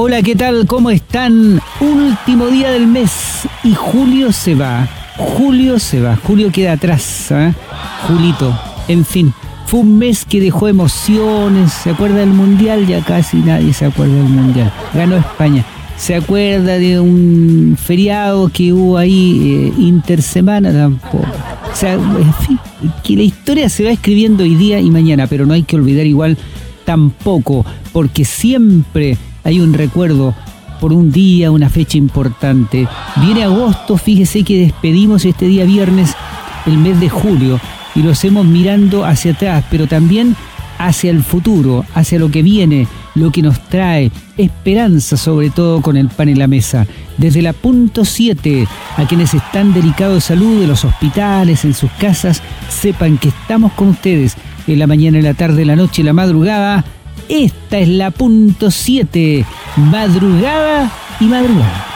Hola, ¿qué tal? ¿Cómo están? Último día del mes y julio se va. Julio queda atrás, ¿eh? Julito, en fin. Fue un mes que dejó emociones. ¿Se acuerda del Mundial? Ya casi nadie se acuerda del Mundial. Ganó España. ¿Se acuerda de un feriado que hubo ahí intersemana? Tampoco. O sea, en fin, que la historia se va escribiendo hoy día y mañana, pero no hay que olvidar igual tampoco, porque siempre hay un recuerdo por un día, una fecha importante. Viene agosto, fíjese que despedimos este día viernes el mes de julio y lo hacemos mirando hacia atrás, pero también hacia el futuro, hacia lo que viene, lo que nos trae esperanza, sobre todo con el pan en la mesa. Desde la punto 7, a quienes están delicados de salud, de los hospitales, en sus casas, sepan que estamos con ustedes en la mañana, en la tarde, en la noche, en la madrugada. Esta es la punto 7, madrugada y madrugada.